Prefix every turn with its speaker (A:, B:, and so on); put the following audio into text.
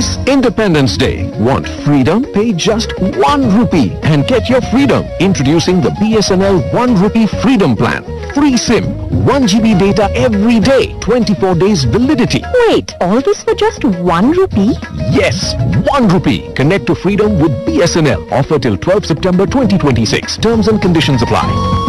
A: This Independence Day, want freedom? Pay just 1 rupee and get your freedom. Introducing the BSNL 1 rupee freedom plan. Free SIM, 1 GB data every day, 24 days validity.
B: Wait, all this for just 1 rupee?
A: Yes, 1 rupee. Connect to freedom with BSNL. Offer till 12 September 2026. Terms and conditions apply.